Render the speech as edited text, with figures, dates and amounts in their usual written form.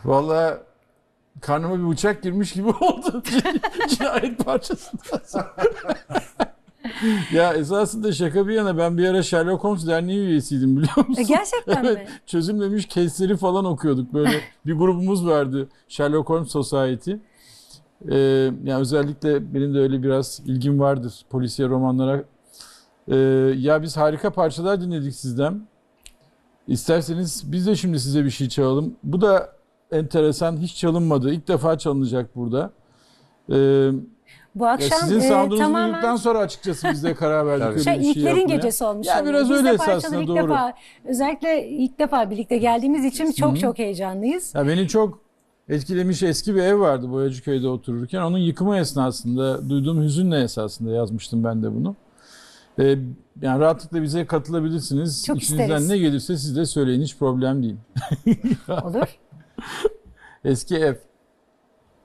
Vallahi karnıma bir bıçak girmiş gibi oldu. Cinayet parçasından sonra. Ya esasında şaka bir yana ben bir ara Sherlock Holmes Derneği üyesiydim biliyor musun? Gerçekten Evet, mi? çözülmemiş case'leri falan okuyorduk. Böyle bir grubumuz vardı. Sherlock Holmes Society. Yani özellikle benim de öyle biraz ilgim vardır polisiye romanlara. Ya biz harika parçalar dinledik sizden. İsterseniz biz de şimdi size bir şey çalalım. Bu da enteresan, hiç çalınmadı. İlk defa çalınacak burada. Ee, Bu Ya akşam sizin sound'unuzu tamamen duyduktan sonra açıkçası biz de karar verdik öyle bir şey ilklerin yapmaya. gecesi olmuş Ya oluyor. biraz Biz öyle de parçaları esasında ilk doğru. defa, özellikle ilk defa birlikte geldiğimiz için çok çok heyecanlıyız. Ya beni çok etkilemiş eski bir ev vardı Boyacıköy'de otururken. Onun yıkımı esnasında duyduğum hüzünle esasında yazmıştım ben de bunu. Yani rahatlıkla bize katılabilirsiniz. Çok İçinizden isteriz. ne gelirse siz de söyleyin, hiç problem değil. Olur. Eski ev.